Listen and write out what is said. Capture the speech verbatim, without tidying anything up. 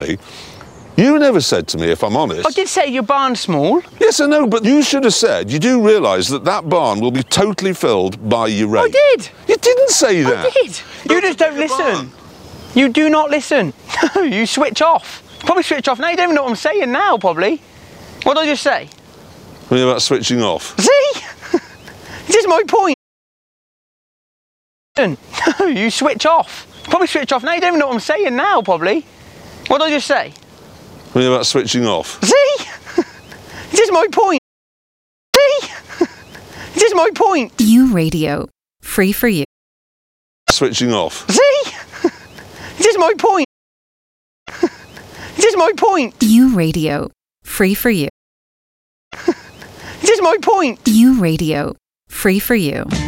way. You never said to me, if I'm honest... I did say your barn's small. Yes, I know, but you should have said, you do realise that that barn will be totally filled by your rate. I did. You didn't say that. I did. You just don't listen. You do not listen. You switch off. Probably switch off now. You don't even know what I'm saying now, probably. What did I just say? What about switching off? See? This is my point. You switch off. Probably switch off now. You don't even know what I'm saying now, probably. What did I just say? What about switching off? See? This is my point. See? This is my point. You Radio. Free for you. Switching off. See? This is my point. This is my point. You Radio. Free for you. This is my point. You Radio. Free for you.